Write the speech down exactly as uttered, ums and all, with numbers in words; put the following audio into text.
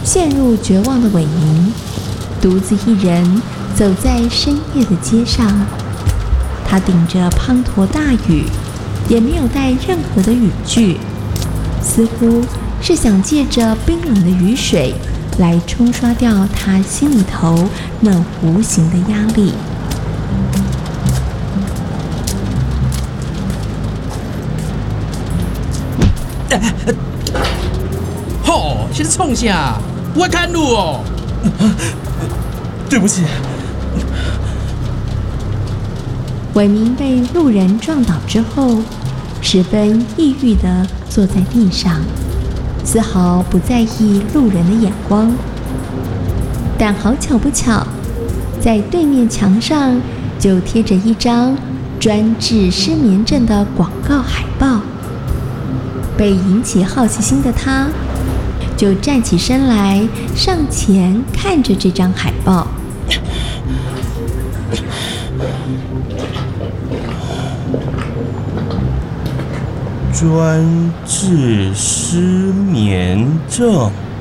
陷入绝望的伟明，独自一人走在深夜的街上。他顶着滂沱大雨，也没有带任何的雨具，似乎是想借着冰冷的雨水来冲刷掉他心里头那无形的压力。 吼，这是冲啥？不会看路哦。 对不起。 伟明被路人撞倒之后，十分抑郁地坐在地上，丝毫不在意路人的眼光。但好巧不巧，在对面墙上就贴着一张专治失眠症的广告海报。被引起好奇心的他，就站起身来，上前看着这张海报。 专治失眠症。